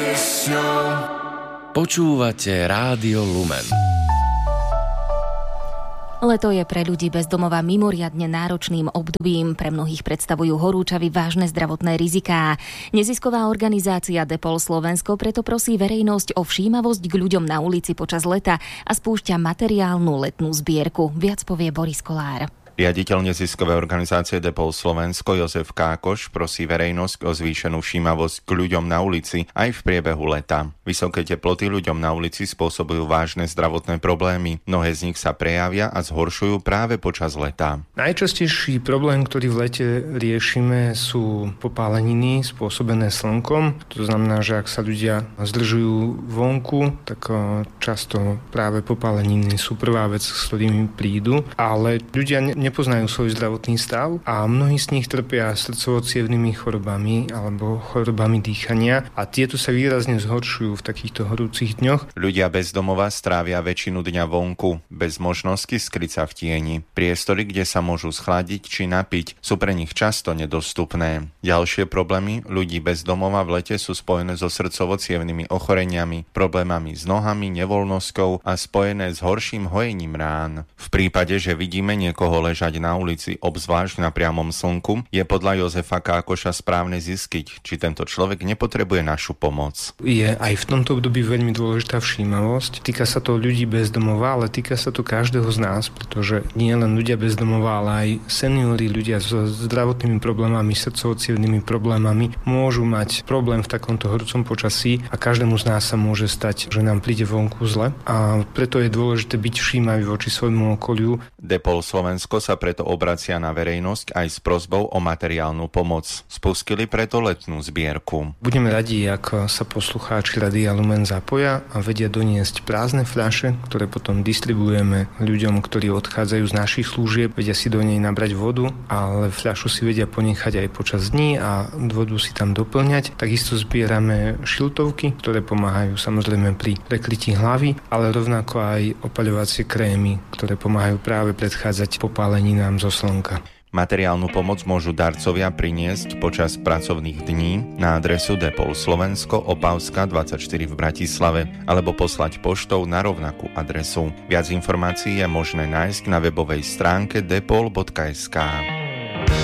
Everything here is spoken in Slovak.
Počúvate Rádio Lumen. Leto je pre ľudí bez domova mimoriadne náročným obdobím. Pre mnohých predstavujú horúčavy vážne zdravotné riziká. Nezisková organizácia DEPOL Slovensko preto prosí verejnosť o všímavosť k ľuďom na ulici počas leta a spúšťa materiálnu letnú zbierku. Viac povie Boris Kolár. Riaditeľ neziskovej organizácie DEPOL Slovensko Jozef Kákoš prosí verejnosť o zvýšenú všímavosť k ľuďom na ulici aj v priebehu leta. Vysoké teploty ľuďom na ulici spôsobujú vážne zdravotné problémy. Mnohé z nich sa prejavia a zhoršujú práve počas leta. Najčastejší problém, ktorý v lete riešime, sú popáleniny spôsobené slnkom. To znamená, že ak sa ľudia zdržujú vonku, tak často práve popáleniny sú prvá vec, s ktorými prídu. Ale ľudia nepoznajú svoj zdravotný stav a mnohí z nich trpia srdcovo-cievnymi chorobami alebo chorobami dýchania a tieto sa výrazne zhoršujú v takýchto horúcich dňoch. Ľudia bez domova strávia väčšinu dňa vonku, bez možnosti skryť sa v tieni. Priestory, kde sa môžu schladiť či napiť, sú pre nich často nedostupné. Ďalšie problémy ľudí bez domova v lete sú spojené so srdcovo-cievnymi ochoreniami, problémami s nohami, nevoľnosťou a spojené s horším hojením rán. V prípade, že vidíme niekoho ležať na ulici, obzvlášť na priamom slnku, je podľa Jozefa Kákoša správne zistiť, či tento človek nepotrebuje našu pomoc. Je aj v tomto období veľmi dôležitá všímavosť. Týka sa to ľudí bez domova, ale týka sa to každého z nás, pretože nie len ľudia bez domova, ale aj seniori, ľudia so zdravotnými problémami, srdcovo-cievnymi problémami môžu mať problém v takomto horúcom počasí a každému z nás sa môže stať, že nám príde vonku zle a preto je dôležité byť všímavý voči svojmu okoliu. DEPOL Slovensko sa preto obracia na verejnosť aj s prosbou o materiálnu pomoc. Spustili preto letnú zbierku. Budeme radi, ak sa poslucháči Rádia Lumen zapoja a vedia doniesť prázdne fľaše, ktoré potom distribuujeme ľuďom, ktorí odchádzajú z našich služieb, vedia si do nej nabrať vodu, ale fľašu si vedia ponechať aj počas dní a vodu si tam doplňať. Takisto zbierame šiltovky, ktoré pomáhajú samozrejme pri prekrytí hlavy, ale rovnako aj opaľovacie krémy, ktoré pomáhajú práve predchádzať popáleninám zo slnka. Materiálnu pomoc môžu darcovia priniesť počas pracovných dní na adresu DEPOL Slovensko, Opavská 24 v Bratislave alebo poslať poštou na rovnakú adresu. Viac informácií je možné nájsť na webovej stránke depol.sk.